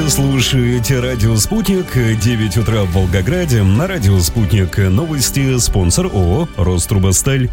Вы слушаете «Радио Спутник», 9 утра в Волгограде. На «Радио Спутник» новости, спонсор ООО «Рострубосталь».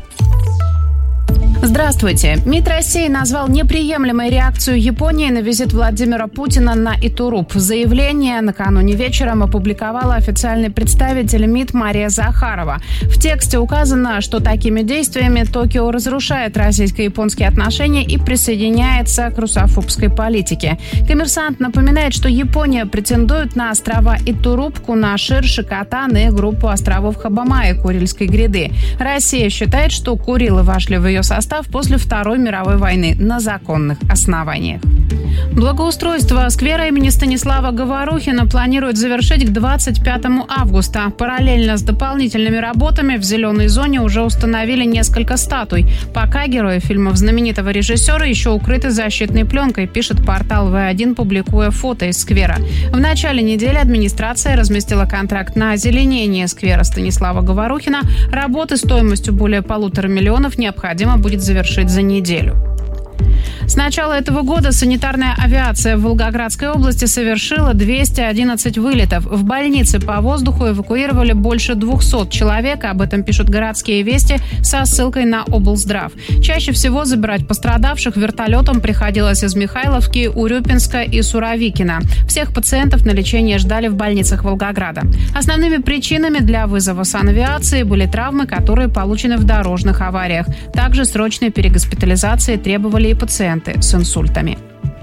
Здравствуйте. МИД России назвал неприемлемой реакцию Японии на визит Владимира Путина на Итуруп. Заявление накануне вечером опубликовала официальный представитель МИД Мария Захарова. В тексте указано, что такими действиями Токио разрушает российско-японские отношения и присоединяется к русофобской политике. «Коммерсант» напоминает, что Япония претендует на острова Итуруп, Кунашир, Шикотан и группу островов Хабамаи Курильской гряды. Россия считает, что Курилы вошли в ее состав после Второй мировой войны на законных основаниях. Благоустройство сквера имени Станислава Говорухина планируют завершить к 25 августа. Параллельно с дополнительными работами в зеленой зоне уже установили несколько статуй. Пока герои фильмов знаменитого режиссера еще укрыты защитной пленкой, пишет портал В1, публикуя фото из сквера. В начале недели администрация разместила контракт на озеленение сквера Станислава Говорухина. Работы стоимостью более 1,5 миллиона необходимо будет завершить за неделю. С начала этого года санитарная авиация в Волгоградской области совершила 211 вылетов. В больнице по воздуху эвакуировали больше 200 человек. Об этом пишут «Городские вести» со ссылкой на облздрав. Чаще всего забирать пострадавших вертолетом приходилось из Михайловки, Урюпинска и Суровикина. Всех пациентов на лечение ждали в больницах Волгограда. Основными причинами для вызова санавиации были травмы, которые получены в дорожных авариях. Также срочной перегоспитализации требовали и пациенты с инсультами.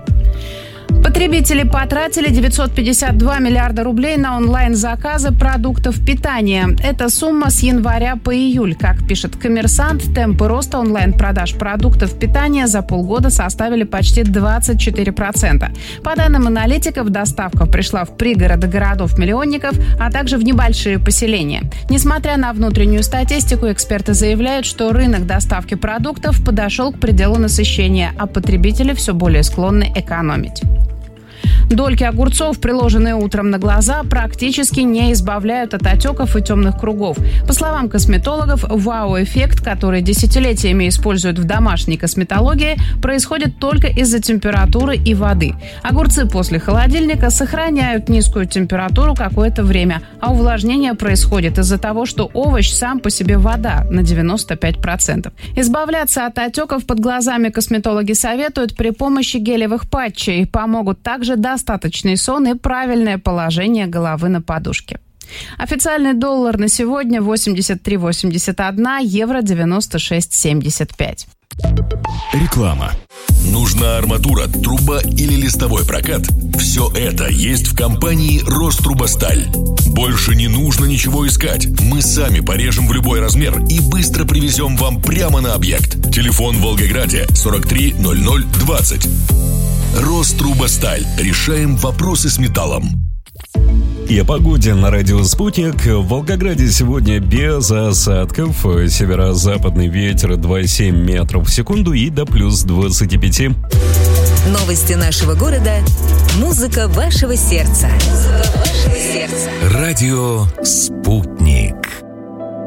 Потребители потратили 952 миллиарда рублей на онлайн-заказы продуктов питания. Это сумма с января по июль. Как пишет «Коммерсант», темпы роста онлайн-продаж продуктов питания за полгода составили почти 24%. По данным аналитиков, доставка пришла в пригороды городов-миллионников, а также в небольшие поселения. Несмотря на внутреннюю статистику, эксперты заявляют, что рынок доставки продуктов подошел к пределу насыщения, а потребители все более склонны экономить. Дольки огурцов, приложенные утром на глаза, практически не избавляют от отеков и темных кругов. По словам косметологов, вау-эффект, который десятилетиями используют в домашней косметологии, происходит только из-за температуры и воды. Огурцы после холодильника сохраняют низкую температуру какое-то время, а увлажнение происходит из-за того, что овощ сам по себе вода на 95%. Избавляться от отеков под глазами косметологи советуют при помощи гелевых патчей. Помогут также достаточный сон и правильное положение головы на подушке. Официальный доллар на сегодня 83,81, евро 96,75. Реклама. Нужна арматура, труба или листовой прокат? Все это есть в компании «Рострубосталь». Больше не нужно ничего искать. Мы сами порежем в любой размер и быстро привезем вам прямо на объект. Телефон в Волгограде 43 00 20. «Рострубосталь». Решаем вопросы с металлом. И о погоде на «Радио Спутник». В Волгограде сегодня без осадков. Северо-западный ветер 2,7 метров в секунду и до плюс 25. Новости нашего города. Музыка вашего сердца. «Радио Спутник».